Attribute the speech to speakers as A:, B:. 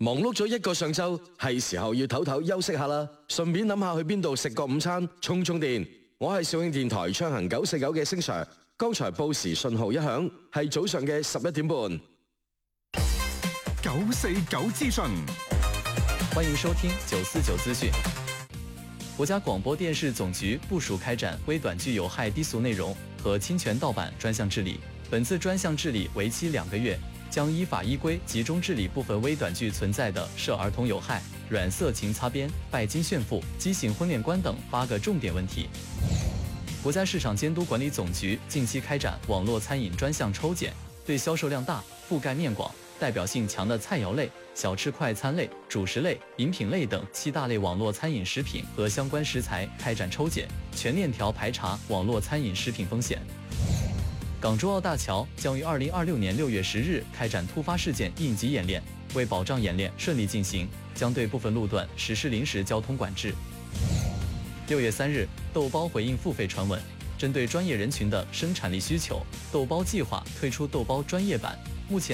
A: 忙碌咗一個上晝，係時候要唞唞休息下啦，順便諗下去邊度食個午餐，充充電。我係肇慶電台暢行949嘅星 Sir， 剛才報時信號一響，係早上嘅11點半。
B: 949資訊，
C: 歡迎收聽949資訊。國家廣播電視總局部署開展微短劇有害低俗內容和侵權盜版專項治理，本次專項治理為期2個月。將依法依規集中治理部分微短劇存在的涉兒童有害、軟色情擦邊、拜金炫富、畸形婚戀觀等8個重點問題。國家市場監督管理總局近期開展網絡餐飲專項抽檢，對銷售量大、覆蓋面廣、代表性強的菜肴類、小吃快餐類、主食類、飲品類等7大類網絡餐飲食品和相關食材開展抽檢，全鏈條排查網絡餐飲食品風險。港珠澳大橋將於2026年6月10日開展突發事件應急演練，為保障演練順利進行，將對部分路段實施臨時交通管制。6月3日，豆包回應付費傳聞，針對專業人群的生產力需求，豆包計劃推出豆包專業版，目前